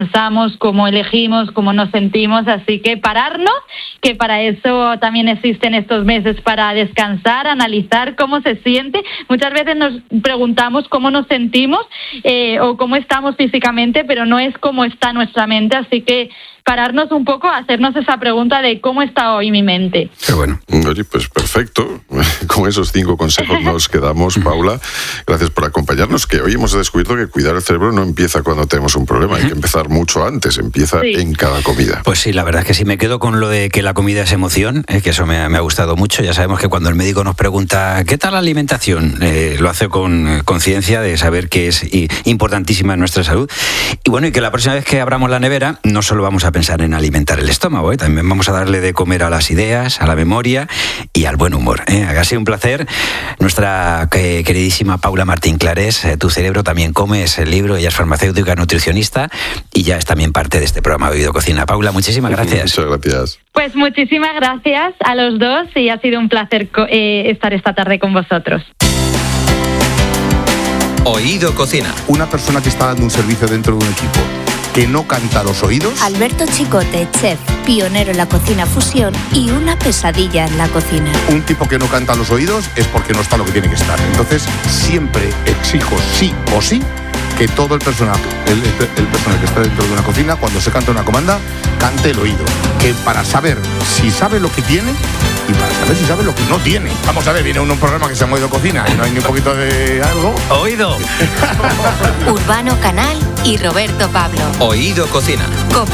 pensamos, cómo elegimos, cómo nos sentimos. Así que pararnos, que para eso también existen estos meses, para descansar, analizar cómo se siente. Muchas veces nos preguntamos cómo nos sentimos o cómo estamos físicamente, pero no es cómo está nuestra mente. Así que pararnos un poco, hacernos esa pregunta de cómo está hoy mi mente. Qué bueno. Oye, pues perfecto. Con esos 5 consejos nos quedamos, Paula. Gracias por acompañarnos, que hoy hemos descubierto que cuidar el cerebro no empieza cuando tenemos un problema, hay que empezar mucho antes, empieza en cada comida. Pues sí, la verdad es que sí, me quedo con lo de que la comida es emoción, que eso me ha gustado mucho. Ya sabemos que cuando el médico nos pregunta ¿qué tal la alimentación? Lo hace con conciencia de saber que es importantísima en nuestra salud. Y bueno, y que la próxima vez que abramos la nevera no solo vamos a pensar en alimentar el estómago, también vamos a darle de comer a las ideas, a la memoria y al buen humor. Ha sido un placer. Nuestra queridísima Paula Martín Clarés, Tu cerebro también come, es el libro. Ella es farmacéutica, nutricionista y ya es también parte de este programa de Oído Cocina. Paula, muchísimas gracias. Muchas gracias. Pues muchísimas gracias a los dos y ha sido un placer estar esta tarde con vosotros. Oído Cocina. Una persona que está dando un servicio dentro de un equipo que no canta a los oídos. Alberto Chicote, chef, pionero en la cocina fusión y una pesadilla en la cocina. Un tipo que no canta a los oídos es porque no está lo que tiene que estar. Entonces, siempre exijo sí o sí que todo el personal que está dentro de una cocina, cuando se canta una comanda, cante el oído. Que para saber si sabe lo que tiene y para saber si sabe lo que no tiene. Vamos a ver, viene un programa que se llama Oído Cocina y no hay ni un poquito de algo. ¡Oído! Urbano Canal y Roberto Pablo. Oído Cocina. COPE.